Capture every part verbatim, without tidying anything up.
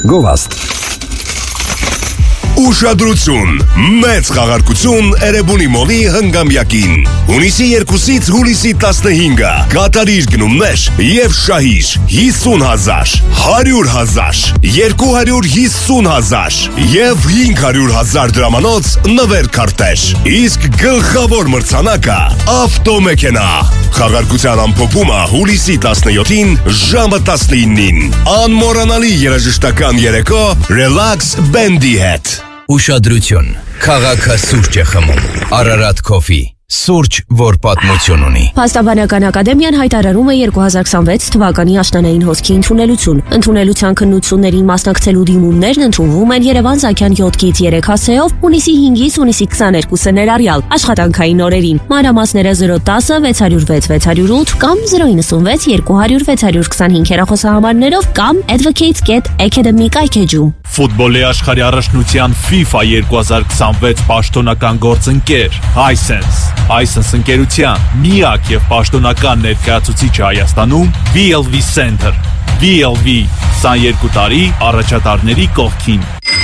Գովաստ Ուշադրություն, մեծ խաղարկություն Էրեբունի մոլի հնգամյակին։ Հունիսի երկուսից հուլիսի տասնհինգը կատարիր գնումներ և շահիր հիսուն հազար, հարյուր հազար, երկու հարյուր հիսուն հազար և հինգ հարյուր հազար դրամանոց նվեր քարտեր։ Իսկ գլխավոր մրցանակը ավտոմեքենա։ Խաղարկության ամփոփումը հուլիսի տասնյոթին ժամը տասնինին։ Անմոռանալի երաժշտական երեկո Relax Band-ի հետ։ Ուշադրություն, քաղաքը սուրճ է խմում, Արարատ Coffee, սուրճ, որ պատմություն ունի։ Փաստաբանական ակադեմիան հայտարարում է երկու հազար քսանվեց թվականի աշնանային հոսքի ընդունելություն։ Ընդունելության քննություններին մասնակցելու դիմումներն ընդունվում են Երևան Զաքյան յոթից երեք հասեով հունիսի հինգից հունիսի քսաներկուսը ներառյալ աշխատանքային օրերին։ Մանրամասները զրո տասը վեց հարյուր վեց վեց հարյուր ութ կամ զրո նվսանվեց երկու հարյուր վեց հարյուր քսանհինգ հեռախոսահամարներով կամ advocates get academy կայքեջում։ Ֆուտբոլի աշխարհի առաջնության FIFA երկու հազար քսանվեց պաշտոնական գործընկեր Hisense Hisense ընկերության միակ եւ պաշտոնական ներկայացուցիչը Հայաստանում V L V Center V L V քսաներկու տարի առաջատարների կողքին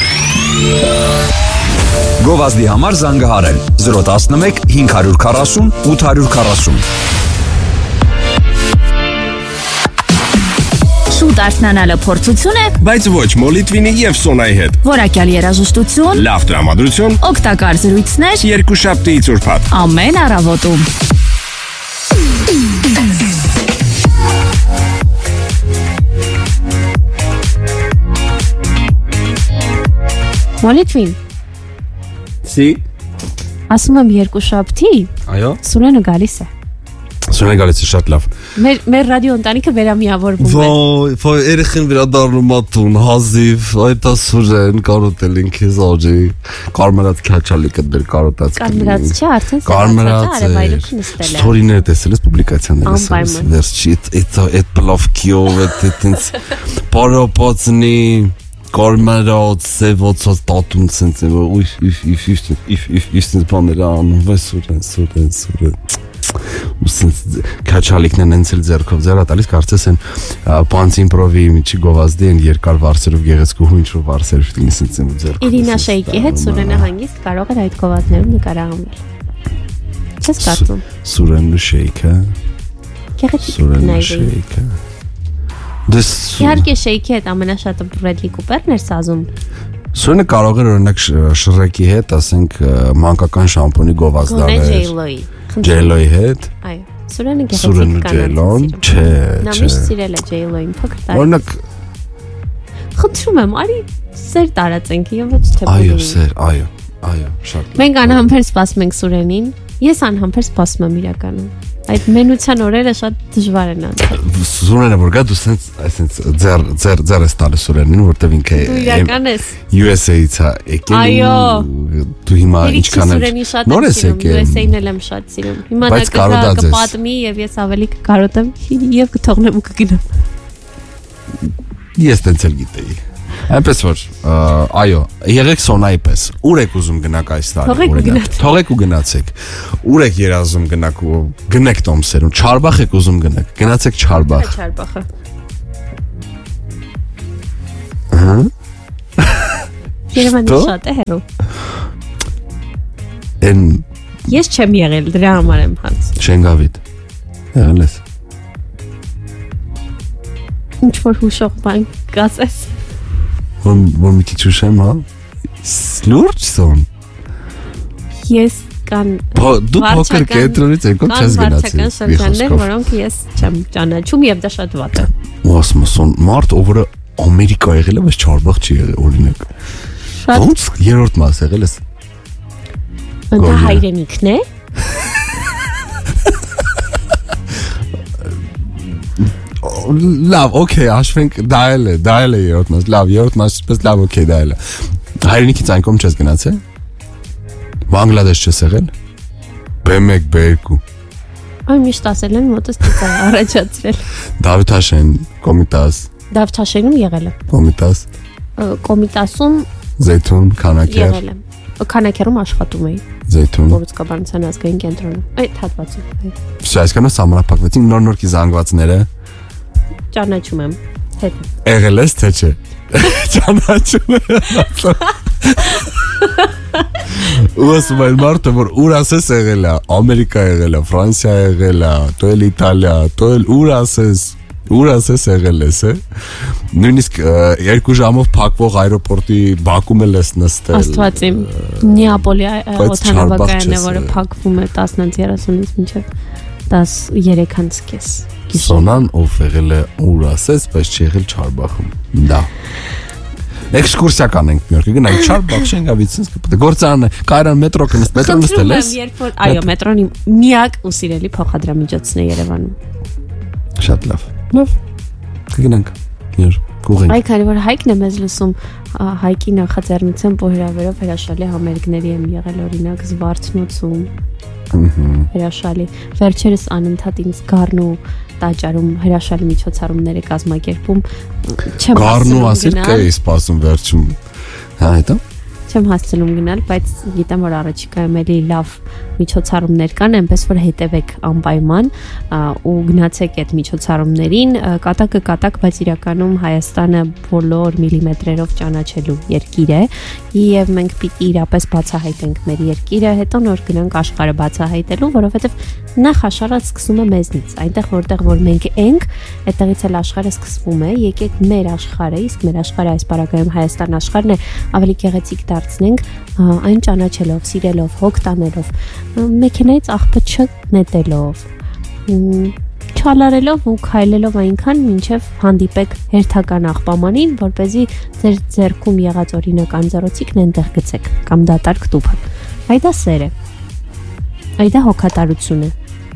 Գովազդի համար զանգահարել զրո տասնմեկ հինգ հարյուր քառասուն ութ հարյուր քառասուն Շուտ արթնանալը փորձություն է, բայց ոչ մոլիտվինի եւ սոնայի հետ։ Որակյալ երաժշտություն, լավ տրամադրություն, օգտակար զրույցներ, երկուշաբթի ուրբաթ։ ամեն առավոտում։ Մոլիտվին։ Սի։ Ասում եմ երկուշաբթի։ Այո։ Սուրենը գալիս է։ Սուրենը գալիս է շատ լավ։ Մեր մեր ռադիո ընտանիքը վերամիավորվում է։ Ոյ, ոյ, երեխին վերադառնում ատուն, հազիվ, այդ Սուրեն կարոտել ինքեզ օջի, կարմրած քաչալիկը դեր կարոտած։ Կարմրած չէ, արդեն կարմրած արևայրուք նստել է։ Ստորիները տեսել ես պուբլիկացիաները ասես, վերջի այդ այդ պլովկիով այդ ինձ պարոպոցնի Կարմրած, սևոցած տատուն սենց է, ուй, իֆ, իֆ, իֆ, իֆ, իֆ, իստենց բաները անում, վայ Սուրեն, Սուրեն, Սուրեն, ու սենց կաչալիքներն ենցել ձերքով ձերա տալիս, կարծես են պանց իմպրովի միջի գովազդի են երկար վարսերով գեղեցկուհու ինչ-որ վարսերով տնի սենց եմ ձերքով։ Իրինա Շեյկի հետ Սուրենը հանգիստ կարող էր այդ գովազդներում նկարահանվել։ Չես կարծում։ Սուրենը Շեյքը։ Գեղեցիկ Սուրենը Շեյքը։ Դες Իհարկե Շեյքի հետ ամենաշատը Բրեդլի Կուպերն էր սազում։ Սուրենը կարող էր օրինակ Շրեկի հետ, ասենք մանկական շամպունի գովազդարել։ Գոնե Ջեյլոյի։ Ջեյլոյի հետ։ Այո, Սուրենը Սուրենը գեղեցիկ Ջեյլոն, չէ, Նա միշտ սիրել է Ջեյլոյին, փոքր տարի։ Օրինակ խնդրում եմ, արի սեր տարածենք եւ ոչ թե Այո, բոլորին։ սեր, այո, այո, շատ։ Մենք անհամբեր սպասում ենք Սուրենին։ Ես անհամբեր սպասում եմ իրականում։ Այդ մենության օրերը շատ դժվար են անցել։ Սուրենը որ գա դու սենց այսենց ձեր ձեր ձեր ես տալիս Սուրենին, որտեվ ինքը Դու իրական ես։ U S A-ից է եկել։ Այո։ Դու հիմա ինչքան Սուրենի շատ նոր եմ ես սիրում, եկել։ U S A-ն էլ եմ շատ սիրում։ Հիմա Բայց դա կարոտած ես։ կպատմի եւ ես ավելի կկարոտեմ եւ կթողնեմ ու կգնամ։ Ես տենց էլ գիտեի։ Այնպես որ, այո, եղեք Սոնայի պես։ Ուր եք ուզում գնաք այս տարի, օրինակ։ Թողեք ու գնացեք։ Ուր եք երազում գնաք ու գնեք Տոմսերում։ Չարբախ եք ուզում գնաք, գնացեք Չարբախ։ Չարբախը։ Ահա։ Երևանը շատ է հեռու։ Են Ես չեմ եղել, դրա համար եմ հանց։ Շենգավիթ։ Եղել ես։ Ինչ որ հուշող բան կասես։ Որ որ մի քիչ ուշեմ, հա։ Լուրջ սոն։ Ես կան Դու փոքր կենտրոնից եկող չես գնացել։ Կան շրջաններ, որոնք ես չեմ ճանաչում եւ դա շատ վատ է։ Ու ասում սոն մարդ ով որ Ամերիկա եղել է, բայց Չարբախ չի եղել, օրինակ։ Ոնց երրորդ մաս եղել ես։ Դա հայրենիքն է։ Լավ, օքեյ, հաշվենք, դա էլ է, դա էլ է երրորդ մաս, լավ, երրորդ մաս, պես լավ, օքեյ, դա էլ է։ Հայրենիքից այն կողմ չես գնացել։ Բանգլադեշ չես եղել։ B one B two։ Այ միշտ ասել են մոտս դիցա առաջացրել։ Դավթաշեն, Կոմիտաս։ Դավթաշենում եղել եմ։ Կոմիտաս։ Կոմիտասում Զեյթուն, Քանաքեր։ Եղել եմ։ Քանաքերում աշխատում էի։ Զեյթուն։ Կառուցկաբանության ազգային կենտրոնում։ Այդ հատվածում։ Շայսկանը սամրապակվեցին նոր-նոր կի զանգվածները։ Ճանաչում եմ։ Հետ։ Եղել ես թե չէ։ Ճանաչում եմ։ Ուսում եմ մարդը, որ ուր ասես եղել է, Ամերիկա եղել է, Ֆրանսիա եղել է, տո էլ Իտալիա, տո էլ ուր ասես, ուր ասես եղել ես, է։ Նույնիսկ երկու ժամով փակվող այրոպորտի Բաքում էլ ես նստել։ Աստված իմ, Նեապոլի օդանավակայանը, որը փակվում է տասնից երեսունից մինչև տասներեքից կես։ Սոնան ով եղել է ուր ասես, բայց չի եղել Չարբախում։ Դա։ Էքսկուրսիա կանենք մի օր, կգնանք Չարբախ, Շենգավիցինսկ, գործարանը, Կայարան մետրո կնստ, մետրո նստել ես։ Այո, մետրոն իմ միակ ու սիրելի փոխադրամիջոցն է Երևանում։ Շատ լավ։ Լավ։ Կգնանք մի օր, կուղենք։ Այ քանի որ Հայկն է մեզ լսում, Հայկի նախաձեռնությամբ ու հրավերով հրաշալի համերգների եմ եղել, օրինակ Զվարթնոցում։ Հրաշալի։ Վերջերս անընդհատ ինձ գառնու տաճարում հրաշալի միջոցառումներ է կազմակերպում։ Չեմ Գառնու ասել կա է սպասում վերջում։ Հա, հետո չեմ հասցնում գնալ, բայց գիտեմ որ առաջիկայում էլի լավ միջոցառումներ կան, այնպես որ հետևեք անպայման ու գնացեք այդ միջոցառումներին, կատակը կատակ, բայց իրականում Հայաստանը բոլոր միլիմետրերով ճանաչելու երկիր է, եւ մենք պիտի իրապես բացահայտենք մեր երկիրը, հետո նոր գնանք աշխարհը բացահայտելու, որովհետեւ նախ աշխարհը սկսում է մեզնից, այնտեղ որտեղ որ մենք ենք, այդտեղից էլ աշխարհը սկսվում է, եկեք մեր աշխարհը, իսկ մեր աշխարհը այս պարագայում Հայաստան աշխարհն է, ավելի գեղեցիկ դարձնենք, այն ճանաչելով, սիրելով, հոգ տանելով, մեքենայից աղբը չնետելով, չալարելով ու քայլելով այնքան, մինչև հանդիպեք հերթական աղբամանին, որպեսզի ձեր ձեռքում եղած օրինական ձեռոցիկն այնտեղ գցեք կամ դատարկ տուփը։ Այդ է սերը։ Այդ է հոգատարությունը։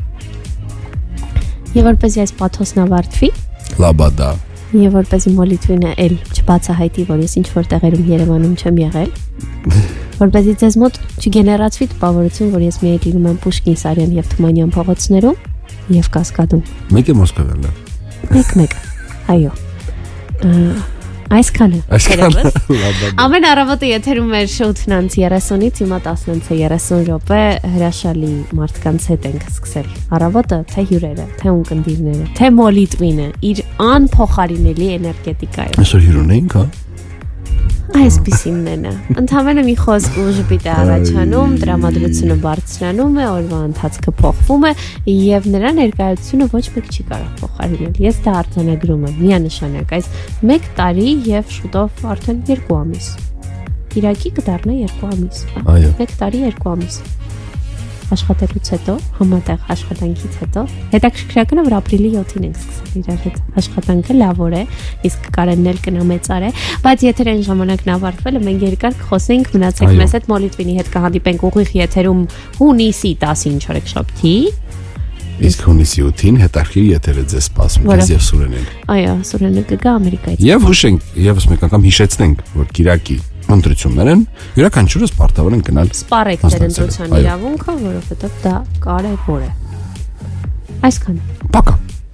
Եվ որպեսզի այս պաթոսն ավարտվի, լաբադա։ Եվ որպեսզի մոլիտվինը էլ չբացահայտի, որ ես ինչ որ տեղերում Երևանում չեմ եղել, որպեսզի ձեզ մոտ չգեներացվի տպավորություն, որ ես միայն լինում եմ Պուշկին, Սարյան եւ Թումանյան փողոցներում եւ Կասկադում։ Մեկ է Մոսկվայում։ Մեկ-մեկ։ Այո։ Այսքանը։ Այսքանը։ Ամեն առավոտը եթերում էր շոու երեսունից, հիմա տասնինցը երեսուն րոպե հրաշալի մարդկանց հետ ենք սկսել։ Առավոտը թե հյուրերը, թե ունկնդիրները, թե մոլիտվինը իր անփոխարինելի էներգետիկայով։ Այսօր հյուր ունենք, հա։ Այսպիսինն է։ Ընդհանրապես մի խոսք ու ժպիտ է առաջանում, տրամադրությունը բարձրանում է, օրվա ընթացքը փոխվում է եւ նրա ներկայությունը ոչ մեկ չի կարող փոխարինել։ Ես դա արձանագրում եմ միանշանակ այս մեկ տարի եւ շուտով արդեն երկու ամիս։ Իրակի կդառնա երկու ամիս։ Այո։ մեկ տարի երկու ամիս։ Աշխատելուց հետո, համատեղ աշխատանքից հետո, հետաքրքրականը որ ապրիլի յոթին ենք սկսել իրար հետ աշխատանքը լավոր է, իսկ Կարենն էլ կնամեծար է, բայց եթե այն ժամանակն ավարտվել է, մենք երկար կխոսենք, մնացեք մեզ հետ, Մոլիտվինի հետ կհանդիպենք ուղիղ եթերում հունիսի տասին չորեքշաբթի։ Իսկ հունիսի ութին հետաքրքիր եթերը ձեզ սպասում, ես եւ Սուրենին։ Այո, Սուրենը կգա Ամերիկայից։ Եվ հուշենք, եւս մեկ անգամ հիշեցնենք, որ Կիրակի ընտրություններ են, յուրաքանչյուրս պարտավոր են գնալ սպառեք ձեր ընտրության իրավունքը, որովհետև դա կարևոր է։ Այսքանը։ Պակա։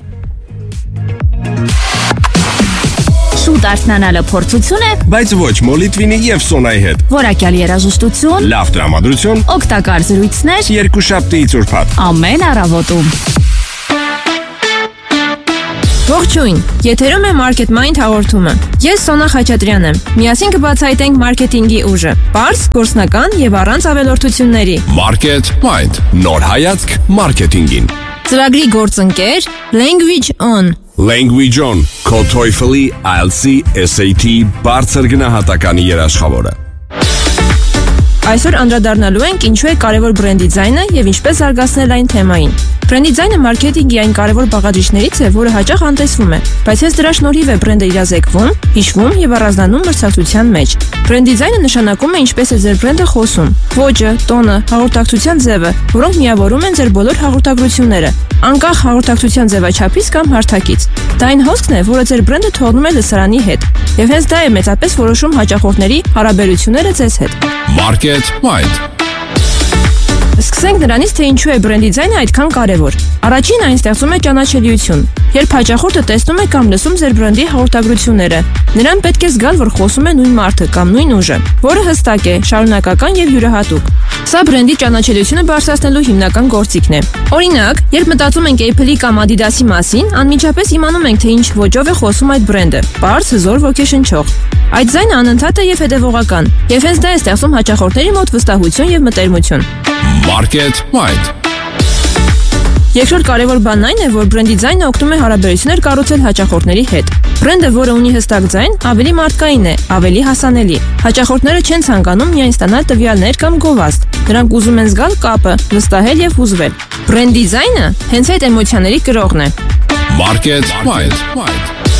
Շուտ արթնանալը փորձություն է, բայց ոչ Մոլիտվինի եւ Սոնայի հետ։ Որակյալ երաժշտություն, Լավ տրամադրություն, օգտակար զրույցներ, երկուշաբթիից ուրբաթ։ ամեն առավոտում։ Ողջույն, եթերում է Market Mind հաղորդումը։ Ես Սոնա Խաչատրյան եմ։ Միասին կբացահայտենք մարքեթինգի ուժը, պարզ, գործնական եւ առանց ավելորդությունների։ Market Mind, նոր հայացք մարքեթինգին։ Ծրագրի գործընկեր Language On։ Language On, քո TOEFL-ի, I E L T S-ի, S A T բարձր գնահատականի երաշխավորը։ Այսօր անդրադառնալու ենք ինչու է կարևոր բրենդի դիզայնը եւ ինչպես զարգացնել այն թեմային։ Բրենդի դիզայնը մարքեթինգի այն կարևոր բաղադրիչներից է, որը հաճախ անտեսվում է, բայց հենց դրա շնորհիվ է բրենդը իրազեկվում, հիշվում եւ առանձնանում մրցակցության մեջ։ Բրենդի դիզայնը նշանակում է ինչպես է ձեր բրենդը խոսում, ոճը, տոնը, հաղորդակցության ձևը, որոնք միավորում են ձեր բոլոր հաղորդագրությունները, անկախ հաղորդակցության ձևաչափից կամ հարթակից։ Դա այն հոսքն է, որը ձեր բրենդը թողնում է լսարանի հետ, եւ հենց դա է մեծապես որոշում հաճախորդների հարաբերությունները ձեզ հետ։ Market Mind։ Սկսենք նրանից, թե ինչու է բրենդի ձայնը այդքան կարևոր։ Առաջին այն ստեղծում է ճանաչելիություն։ Երբ հաճախորդը տեսնում է կամ լսում ձեր բրենդի հաղորդագրությունները, նրան պետք է զգալ, որ խոսում է նույն մարդը կամ նույն ուժը, որը հստակ է, շարունակական եւ յուրահատուկ։ Սա բրենդի ճանաչելիությունը բարձրացնելու հիմնական գործիքն է։ Օրինակ, երբ մտածում ենք Apple-ի կամ Adidas-ի մասին, անմիջապես իմանում ենք, թե ինչ ոճով է խոսում այդ բրենդը՝ պարզ, հզոր, ոգեշնչող։ Այդ ձայնը անընդհատ է եւ հետեւողական, եւ հենց դա է ստեղծում հաճախորդների մոտ վստահություն եւ մտերմություն։ Market Mind. Երկրորդ կարևոր բանն այն է, որ բրենդի ձայնը օգնում է հարաբերություններ կառուցել հաճախորդների հետ։ Բրենդը, որը ունի հստակ ձայն, ավելի մարդկային է, ավելի հասանելի։ Հաճախորդները չեն ցանկանում միայն ստանալ տվյալներ կամ գովազդ։ Նրանք ուզում են զգալ կապը, վստահել եւ հուզվել։ Բրենդի ձայնը հենց այդ էմոցիաների կրողն է։ Market Mind.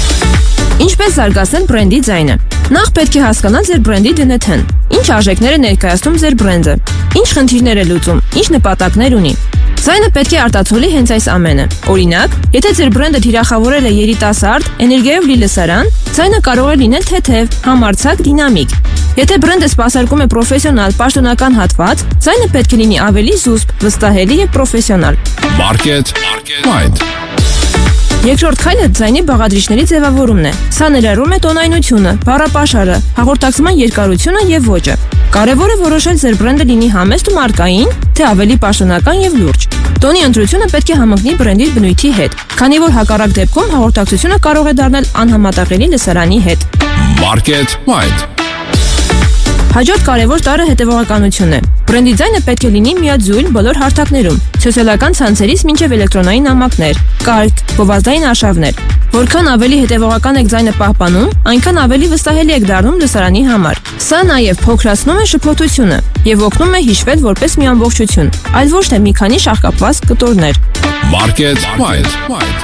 Ինչպես զարգացնել բրենդի ձայնը։ Նախ պետք է հասկանալ ձեր բրենդի դ ն թ-ն։ Ինչ արժեքներ է ներկայացնում ձեր բրենդը։ Ինչ խնդիրներ է լուծում, ինչ նպատակներ ունի։ Ձայնը պետք է արտացոլի հենց այս ամենը։ Օրինակ, եթե ձեր բրենդը թիրախավորել է երիտասարդ, էներգիայով լի լսարան, ձայնը կարող է լինել թեթև, համարձակ, դինամիկ։ Եթե բրենդը սպասարկում է պրոֆեսիոնալ, պաշտոնական հատված, ձայնը պետք է լինի ավելի զուսպ, վստահելի եւ պրոֆեսիոնալ։ Market Mind. Երկրորդ քայլը ձայնի բաղադրիչների ձևավորումն է։ Սա ներառում է տոնայնությունը, բառապաշարը, հաղորդակցման երկարությունը եւ ոճը։ Կարևոր է որոշել ձեր բրենդը լինի համեստ ու մարկային, թե ավելի պաշտոնական եւ լուրջ։ Տոնի ընտրությունը պետք է համընկնի բրենդի բնույթի հետ, քանի որ հակառակ դեպքում հաղորդակցությունը կարող է դառնալ անհամատեղելի լսարանի հետ։ Market Mind. Հաջորդ կարևոր տարրը հետևողականությունն է։ Բրենդի ձայնը պետք է լինի միաձույլ բոլոր հարթակներում՝ սոցիալական ցանցերից մինչև էլեկտրոնային նամակներ, կարգ, գովազդային արշավներ։ Որքան ավելի հետևողական եք ձայնը պահպանում, այնքան ավելի վստահելի եք դառնում լսարանի համար։ Սա նաև փոքրացնում է շփոթությունը եւ օգնում է հիշվել որպես մի ամբողջություն, այլ ոչ թե մի քանի շահկապված կտորներ։ Market Mind.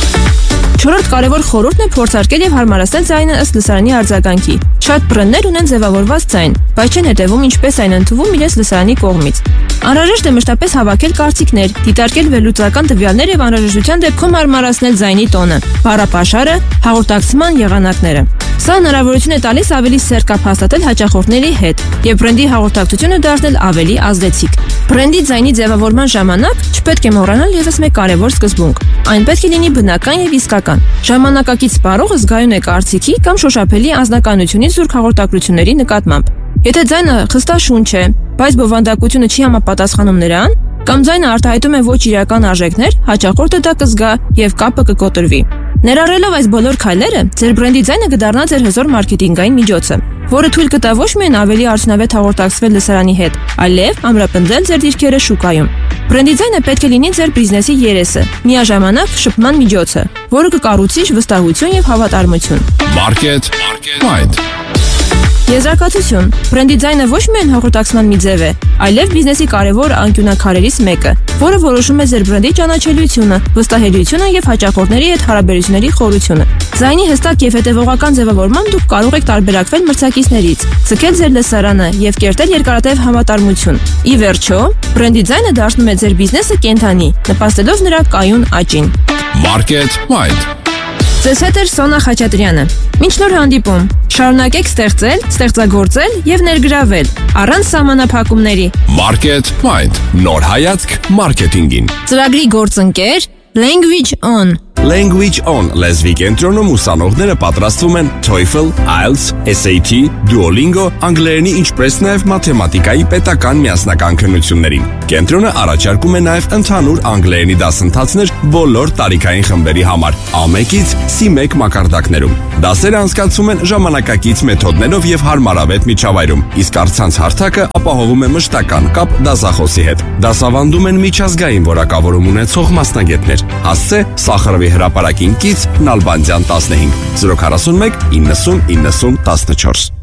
Չորրորդ կարևոր խորհուրդն է փորձարկել եւ հարմարացնել ձայնը ըստ լսարանի արձագանքի։ Շատ բրենդներ ունեն ձևավորված ձայն, բայց չեն հետևում ինչպես այն ընդունվում իրենց լսարանի կողմից։ Անհրաժեշտ է մշտապես հավաքել կարծիքներ, դիտարկել վերլուծական տվյալներ եւ անհրաժեշտության դեպքում հարմարացնել ձայնի տոնը, բառապաշարը, հաղորդակցման եղանակները։ Սա հնարավորություն է տալիս ավելի սերտ կապ հաստատել հաճախորդների հետ եւ բրենդի հաղորդակցությունը դարձնել ավելի ազդեցիկ։ Բրենդի ձայնի ձևավորման ժամանակ չպետք է մոռանալ եւս մեկ կարևոր սկզբունք։ Այն պետք է լինի բնական եւ իսկական։ Ժամանակակից սպառողը զգայուն է կարծիքի կամ շոշափելի անձնականությունից զուրկ հաղորդակցությունների նկատմամբ։ Եթե ձայնը խստաշունչ է, բայց բովանդակությունը չի համապատասխանում նրան, կամ ձայնը արտահայտում է ոչ իրական արժեքներ, հաճախորդը դա կզգա եւ կապը կկոտրվի։ Ներառելով այս բոլոր քայլերը, ձեր բրենդի ձայնը կդառնա ձեր հզոր մարքեթինգային միջոցը, որը թույլ կտա ոչ միայն ավելի արդյունավետ հաղորդակցվել լսարանի հետ, այլև ամրապնդել ձեր դիրքերը շուկայում։ Բրենդի ձայնը պետք է լինի ձեր բիզնեսի երեսը, միաժամանակ շփման միջոցը, որը կկառուցի վստահություն եւ հավատարմություն։ Market Mind. Եզրակացություն. բրենդի ձայնը ոչ միայն հաղորդակցման մի ձև է, այլև բիզնեսի կարևոր անկյունակարերից մեկը, որը որոշում է ձեր բրենդի ճանաչելիությունը, վստահելիությունը եւ հաճախորդների հետ հարաբերությունների խորությունը։ Ձայնի հստակ եւ հետեւողական ձևավորմամբ դուք կարող եք տարբերակվել մրցակիցներից, ցկել ձեր լսարանը եւ կերտել երկարատև համատարմություն։ Ի վերջո, բրենդի ձայնը դարձնում է ձեր բիզնեսը կենդանի, նպաստելով նրա կայուն աճին։ Market Mind. Ձեզ հետ է Սոնա Խաչատրյանը։ Մինչ նոր հանդիպում, շարունակեք ստեղծել, ստեղծագործել եւ ներգրավել առանց սահմանափակումների։ Market Mind. Նոր հայացք մարքեթինգին։ Ծրագրի գործընկեր Language On. Language On լեզվի կենտրոնում ուսանողները պատրաստվում են TOEFL, IELTS, S A T, Duolingo, անգլերենի ինչպես նաև մաթեմատիկայի պետական միասնական քննություններին։ Կենտրոնը առաջարկում է նաև ընդհանուր անգլերենի դասընթացներ բոլոր տարիքային խմբերի համար, A one-ից C one մակարդակներում։ Դասերը անցկացվում են ժամանակակից մեթոդներով եւ հարմարավետ միջավայրում, իսկ առցանց հարթակը ապահովում է մշտական կապ դասախոսի հետ։ Դասավանդում են միջազգային որակավորում ունեցող մասնագետներ։ Հասցե Սախարովի հրապարակին կից Նալբանդյան տասնհինգ զրո քառասունմեկ իննսուն իննսուն տասնչորս։